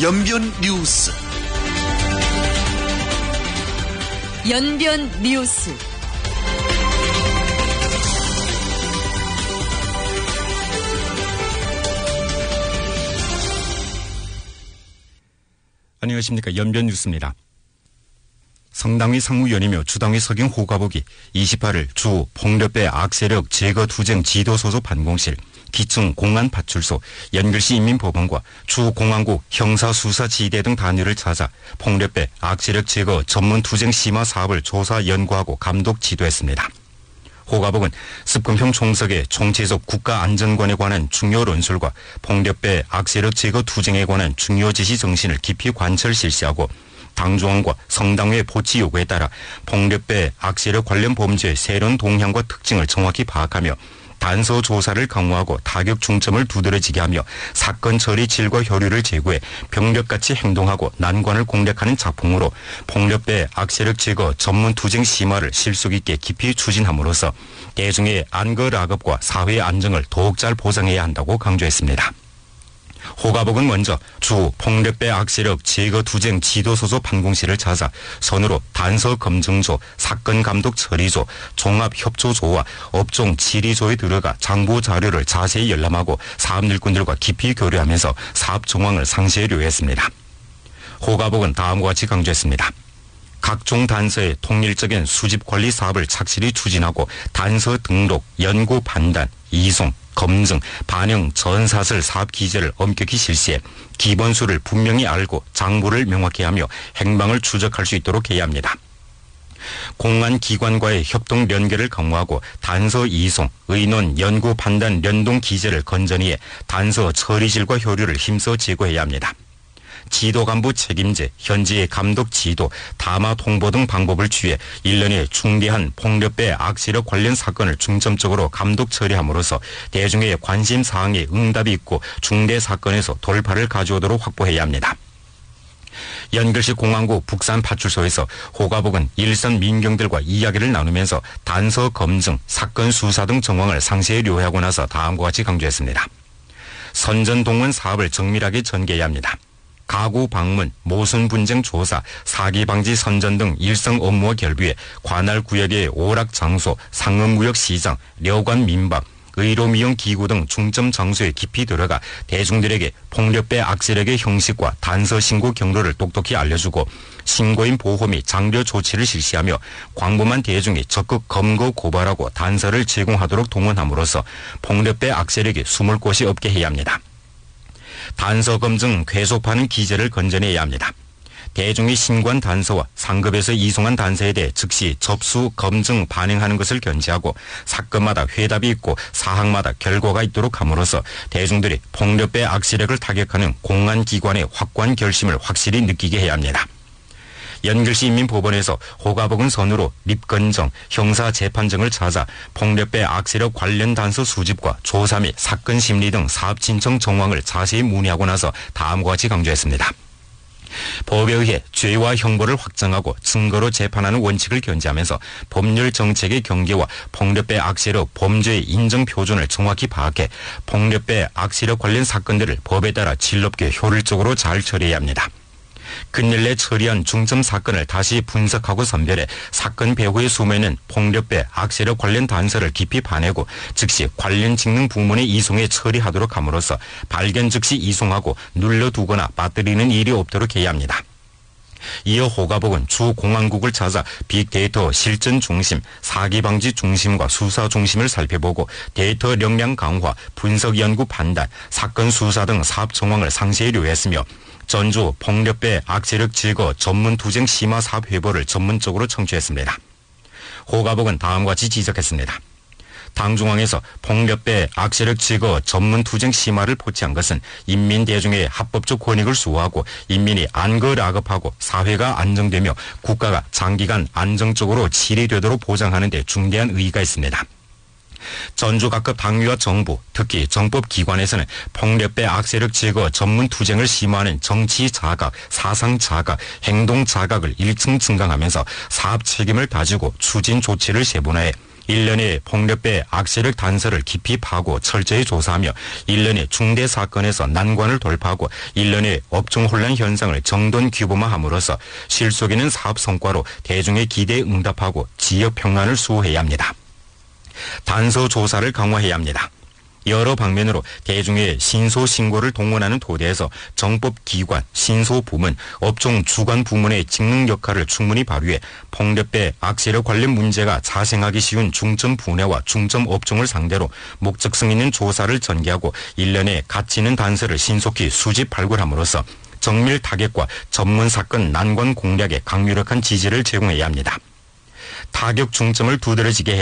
연변 뉴스. 연변 뉴스. 안녕하십니까. 연변 뉴스입니다. 성당위 상무위원이며 주당위 서경 호가복이 28일 주 폭력배 악세력 제거 투쟁 지도소속 반공실, 기층 공안파출소, 연결시 인민법원과 주 공안국 형사수사지대 등 단위를 찾아 폭력배 악세력 제거 전문 투쟁 심화 사업을 조사 연구하고 감독 지도했습니다. 호가복은 습금형 총석의 총체적 국가안전관에 관한 중요論술과 폭력배 악세력 제거 투쟁에 관한 중요 지시 정신을 깊이 관철 실시하고 당중앙과 성당회 보치 요구에 따라 폭력배 악세력 관련 범죄의 새로운 동향과 특징을 정확히 파악하며 단서 조사를 강화하고 타격 중점을 두드러지게 하며 사건 처리 질과 효율을 제고해 병력같이 행동하고 난관을 공략하는 작품으로 폭력배 악세력 제거 전문 투쟁 심화를 실속 있게 깊이 추진함으로써 대중의 안거락업과 사회의 안정을 더욱 잘 보장해야 한다고 강조했습니다. 호가복은 먼저 주 폭력배 악세력 제거 투쟁 지도소속 반공실을 찾아 선으로 단서 검증조, 사건 감독 처리조, 종합협조조와 업종 지리조에 들어가 장부 자료를 자세히 열람하고 사업 일꾼들과 깊이 교류하면서 사업 정황을 상세히 요했습니다. 호가복은 다음과 같이 강조했습니다. 각종 단서의 통일적인 수집 관리 사업을 착실히 추진하고 단서 등록, 연구 판단, 이송, 검증, 반영, 전사슬 사업 기제를 엄격히 실시해 기본수를 분명히 알고 장부를 명확히 하며 행방을 추적할 수 있도록 해야 합니다. 공안기관과의 협동 연계를 강화하고 단서 이송, 의논, 연구 판단 연동 기제를 건전히 해 단서 처리질과 효율을 힘써 제고해야 합니다. 지도 간부 책임제, 현지의 감독 지도, 담화 통보 등 방법을 취해 1년에 중대한 폭력배 악세력 관련 사건을 중점적으로 감독 처리함으로써 대중의 관심 사항에 응답이 있고 중대 사건에서 돌파를 가져오도록 확보해야 합니다. 연결시 공안국 북산파출소에서 호가복은 일선 민경들과 이야기를 나누면서 단서 검증, 사건 수사 등 정황을 상세히 료하고 나서 다음과 같이 강조했습니다. 선전동원 사업을 정밀하게 전개해야 합니다. 가구 방문, 모순 분쟁 조사, 사기 방지 선전 등 일성 업무와 결부해 관할 구역의 오락 장소, 상업무역 시장, 려관 민박, 의료미용 기구 등 중점 장소에 깊이 들어가 대중들에게 폭력배 악세력의 형식과 단서 신고 경로를 똑똑히 알려주고 신고인 보호 및 장려 조치를 실시하며 광범한 대중이 적극 검거 고발하고 단서를 제공하도록 동원함으로써 폭력배 악세력이 숨을 곳이 없게 해야 합니다. 단서 검증 괴속하는 기제를 건전해야 합니다. 대중이 신고한 단서와 상급에서 이송한 단서에 대해 즉시 접수, 검증, 반영하는 것을 견지하고 사건마다 회답이 있고 사항마다 결과가 있도록 함으로써 대중들이 폭력배 악세력을 타격하는 공안기관의 확고한 결심을 확실히 느끼게 해야 합니다. 연결시 인민법원에서 호가복은 선으로 립건정, 형사재판정을 찾아 폭력배 악세력 관련 단서 수집과 조사 및 사건 심리 등 사업 진척 정황을 자세히 문의하고 나서 다음과 같이 강조했습니다. 법에 의해 죄와 형벌을 확정하고 증거로 재판하는 원칙을 견지하면서 법률 정책의 경계와 폭력배 악세력 범죄의 인정 표준을 정확히 파악해 폭력배 악세력 관련 사건들을 법에 따라 질럽게 효율적으로 잘 처리해야 합니다. 근일 내 처리한 중점 사건을 다시 분석하고 선별해 사건 배후의 숨에는 폭력배 악세력 관련 단서를 깊이 파내고 즉시 관련 직능 부문에 이송해 처리하도록 함으로써 발견 즉시 이송하고 눌러두거나 빠뜨리는 일이 없도록 해야 합니다. 이어 호가복은 주 공안국을 찾아 빅데이터 실전 중심, 사기 방지 중심과 수사 중심을 살펴보고 데이터 역량 강화, 분석 연구 판단, 사건 수사 등 사업 정황을 상세히 료했으며 전주 폭력배 악세력 제거 전문 투쟁 심화 사업 회보를 전문적으로 청취했습니다. 호가복은 다음과 같이 지적했습니다. 당중앙에서 폭력배 악세력 제거 전문 투쟁 심화를 포치한 것은 인민 대중의 합법적 권익을 수호하고 인민이 안거락업하고 사회가 안정되며 국가가 장기간 안정적으로 지리되도록 보장하는 데 중대한 의의가 있습니다. 전주 각급 당위와 정부, 특히 정법기관에서는 폭력배 악세력 제거 전문 투쟁을 심화하는 정치 자각, 사상 자각, 행동 자각을 1층 증강하면서 사업 책임을 다지고 추진 조치를 세분화해 일련의 폭력배 악세력 단서를 깊이 파고 철저히 조사하며 일련의 중대 사건에서 난관을 돌파하고 일련의 업종 혼란 현상을 정돈 규범화함으로써 실속있는 사업 성과로 대중의 기대에 응답하고 지역 평안을 수호해야 합니다. 단서 조사를 강화해야 합니다. 여러 방면으로 대중의 신소 신고를 동원하는 토대에서 정법기관, 신소부문, 업종 주관 부문의 직능 역할을 충분히 발휘해 폭력배 악세력 관련 문제가 자생하기 쉬운 중점 분야와 중점 업종을 상대로 목적성 있는 조사를 전개하고 일련의 가치 있는 단서를 신속히 수집 발굴함으로써 정밀 타겟과 전문 사건 난관 공략에 강력한 지지를 제공해야 합니다. 타격 중점을 두드러지게